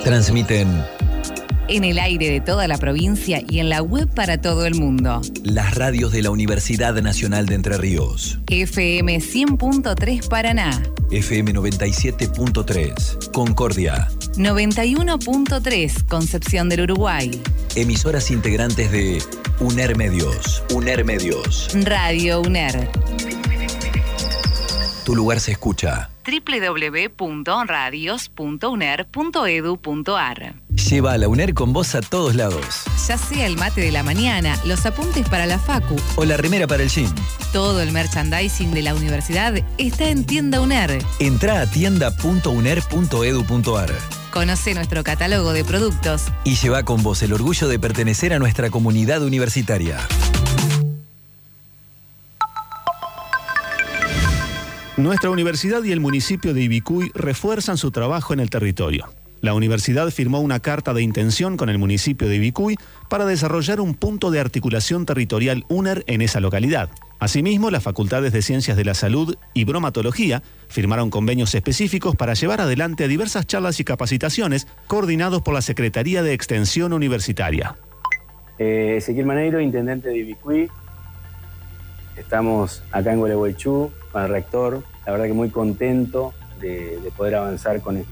Transmiten en el aire de toda la provincia y en la web para todo el mundo. las radios de la Universidad Nacional de Entre Ríos. FM 100.3 Paraná. FM 97.3 Concordia. 91.3 Concepción del Uruguay. Emisoras integrantes de UNER Medios. UNER Medios. Radio UNER. Tu lugar se escucha. www.radios.uner.edu.ar. Lleva a la UNER con vos a todos lados. Ya sea el mate de la mañana, los apuntes para la facu O la remera para el gym. todo el merchandising de la universidad está en Tienda UNER. Entrá a tienda.uner.edu.ar Conoce nuestro catálogo de productos. y lleva con vos el orgullo de pertenecer a nuestra comunidad universitaria. Nuestra universidad y el municipio de Ibicuy refuerzan su trabajo en el territorio. La universidad firmó una carta de intención con el municipio de Ibicuy para desarrollar un punto de articulación territorial UNER en esa localidad. Asimismo, las facultades de Ciencias de la Salud y Bromatología firmaron convenios específicos para llevar adelante diversas charlas y capacitaciones coordinados por la Secretaría de Extensión Universitaria. Ezequiel Maneiro, intendente de Ibicuy. Estamos acá en Gualeguaychú con el rector. La verdad que muy contento de poder avanzar con